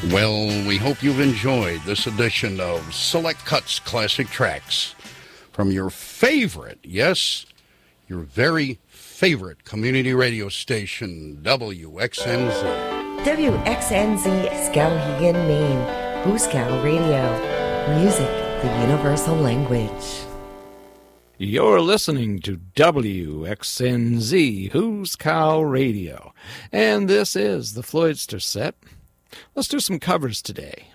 Well, we hope you've enjoyed this edition of Select Cuts Classic Tracks from your favorite, yes, your very favorite community radio station, WXNZ. WXNZ, Skowhegan, Maine. Hooskow Radio. Music, the universal language. You're listening to WXNZ, Hooskow Radio. And this is the Floydster Set. Let's do some covers today.